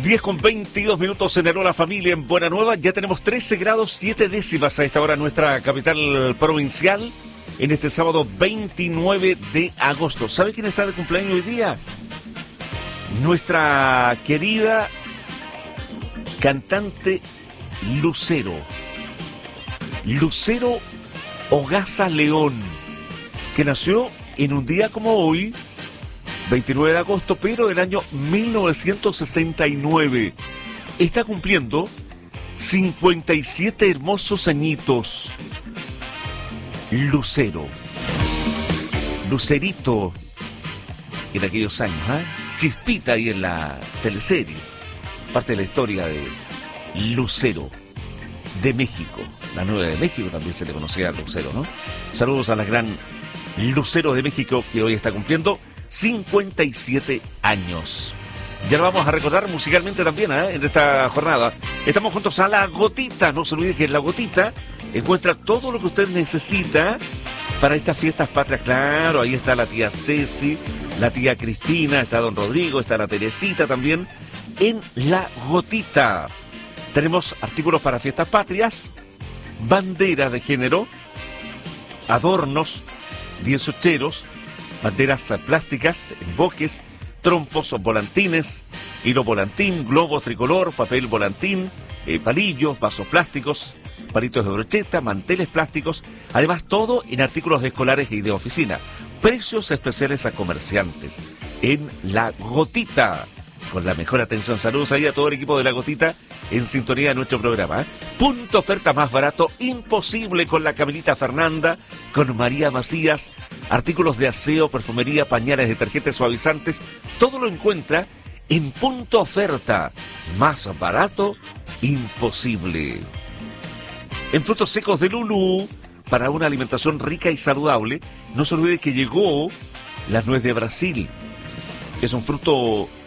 10:22 en la familia en Buena Nueva. Ya tenemos 13 grados 7 décimas a esta hora en nuestra capital provincial en este sábado 29 de agosto. ¿Sabe quién está de cumpleaños hoy día? Nuestra querida cantante Lucero. Lucero Hogaza León, que nació en un día como hoy, 29 de agosto, pero del año 1969. Está cumpliendo 57 hermosos añitos. Lucero. Lucerito en aquellos años, Chispita ahí en la teleserie. Parte de la historia de Lucero de México. La Nueva de México también se le conocía a Lucero, ¿no? Saludos a la gran Lucero de México que hoy está cumpliendo 57 años. Ya lo vamos a recordar musicalmente también en esta jornada. Estamos juntos a La Gotita. No se olvide que en La Gotita encuentra todo lo que usted necesita para estas fiestas patrias. Claro, ahí está la tía Ceci, la tía Cristina, está don Rodrigo, está la Teresita también. En La Gotita tenemos artículos para fiestas patrias, banderas de género, adornos, diezocheros, banderas plásticas, emboques, trompos, volantines, hilo volantín, globos tricolor, papel volantín, palillos, vasos plásticos, palitos de brocheta, manteles plásticos, además todo en artículos escolares y de oficina. Precios especiales a comerciantes en La Gotita, con la mejor atención. Saludos ahí a todo el equipo de La Gotita en sintonía de nuestro programa. Punto oferta más barato imposible con la Camilita Fernanda, con María Macías, artículos de aseo, perfumería, pañales, detergentes, suavizantes, todo lo encuentra en punto oferta más barato imposible. En frutos secos de Lulú, para una alimentación rica y saludable, no se olvide que llegó la nuez de Brasil. Es un fruto